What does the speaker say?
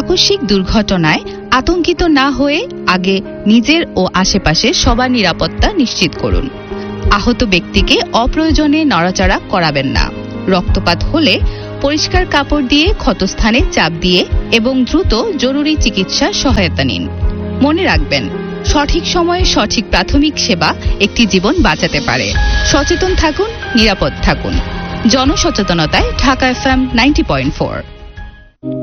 আকস্মিক দুর্ঘটনায় আতঙ্কিত না হয়ে আগে নিজের ও আশেপাশের সবার নিরাপত্তা নিশ্চিত করুন। আহত ব্যক্তিকে অপ্রয়োজনে নড়াচড়া করাবেন না। রক্তপাত হলে পরিষ্কার কাপড় দিয়ে ক্ষতস্থানে চাপ দিয়ে এবং দ্রুত জরুরি চিকিৎসার সহায়তা নিন। মনে রাখবেন, সঠিক সময়ে সঠিক প্রাথমিক সেবা একটি জীবন বাঁচাতে পারে। সচেতন থাকুন, নিরাপদ থাকুন। জনসচেতনতায় ঢাকা FM 90.4।